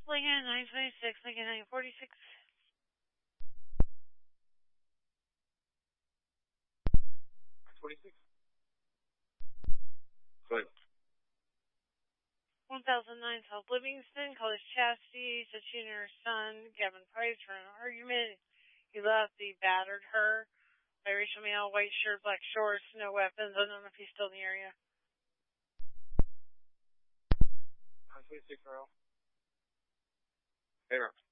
Lincoln 926, Lincoln 946. 26. Good. 1009 South Livingston, College Chastity, said she and her son, Gavin Price, for an argument. He left. He battered her. Biracial male, white shirt, black shorts, no weapons. I don't know if he's still in the area. 26 Royal. Hey,